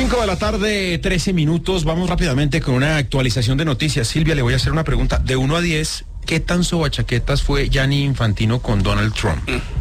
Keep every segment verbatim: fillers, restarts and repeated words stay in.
cinco de la tarde, trece minutos. Vamos rápidamente con una actualización de noticias. Silvia, le voy a hacer una pregunta. De uno a diez, ¿qué tan sobachaquetas fue Gianni Infantino con Donald Trump?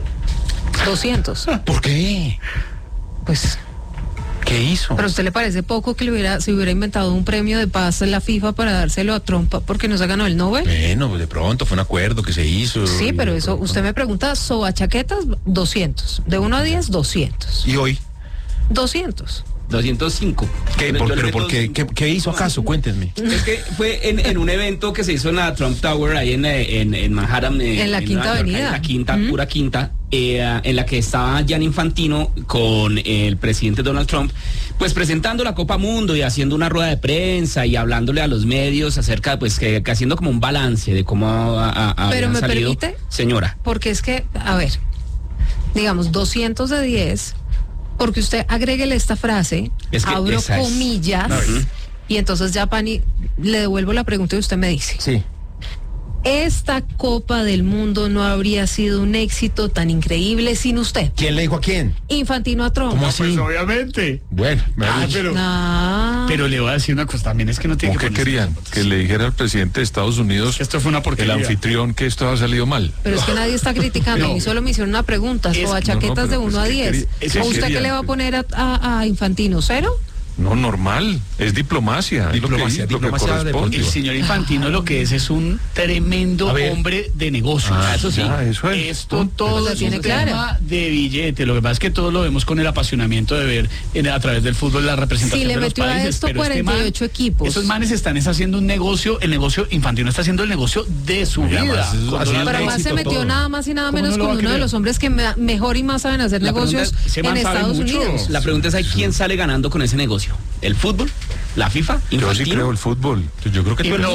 doscientos. ¿Por qué? Pues, ¿qué hizo? ¿pero a usted le parece poco que le hubiera, se hubiera inventado un premio de paz en la FIFA para dárselo a Trump porque no se ganó el Nobel? Bueno, pues de pronto fue un acuerdo que se hizo. Sí, pero y eso, pronto... usted me pregunta, sobachaquetas, doscientos. De uno a diez, doscientos. ¿Y hoy? doscientos. doscientos cinco. ¿Qué, por, pero por qué, ¿qué, ¿qué hizo acaso? Cuéntenme. Es que fue en, en un evento que se hizo en la Trump Tower, ahí en, en, en Manhattan. Eh, en la en Quinta Nueva York, Avenida. En la quinta, Mm. pura quinta, eh, en la que estaba Gianni Infantino con el presidente Donald Trump, pues presentando la Copa Mundo y haciendo una rueda de prensa y hablándole a los medios acerca, pues que, que haciendo como un balance de cómo ha, ha, ha Pero me salido. permite, Señora. porque es que, a ver, digamos, doscientos de diez, porque usted agréguele esta frase, Es que abro esa es. comillas, Ujú. y entonces ya, Pani, le devuelvo la pregunta y usted me dice. Sí. Esta Copa del Mundo no habría sido un éxito tan increíble sin usted. ¿Quién le dijo a quién? Infantino a Trump. ¿Cómo así? Pues obviamente. Bueno, me Ah, ha dicho. pero, No. pero le voy a decir una cosa, también es que no tiene ¿Cómo que que ponerse querían? los zapatos. Que le dijera al presidente de Estados Unidos, Esto fue una el porquería. anfitrión, que esto ha salido mal. Pero es que nadie está criticando, a No. mí solo me hicieron una pregunta, Es- o a no, chaquetas no, de pero uno a pues, ¿qué diez. quería- eso ¿O usted querían? qué le va a poner a, a, a Infantino? ¿Cero? No, normal, es diplomacia. Diplomacia, es lo que, diplomacia lo que corresponde. El señor Infantino lo que es es un tremendo A ver. hombre de negocios. Ah, eso sí. ya, eso es. Esto todo La es tiene un clara. tema de billete. Lo que pasa es que todos lo vemos con el apasionamiento de ver en- a través del fútbol la representación Sí, le de los metió a países. esto pero este cuarenta y ocho man- equipos. Esos manes están es haciendo un negocio, el negocio Infantino está haciendo el negocio de su Y vida. además, eso Con ha sido Donald Pero el Trump. además se éxito metió todo. nada más y nada ¿Cómo menos no lo con va a uno de creer? los hombres que me- mejor y más saben hacer La pregunta negocios es- ese man en sabe Estados mucho. Unidos. La pregunta es ahí, ¿quién sale ganando con ese negocio? ¿El fútbol? ¿La FIFA? Yo sí ¿Infantino? creo el fútbol. Yo creo que Y tú eres no,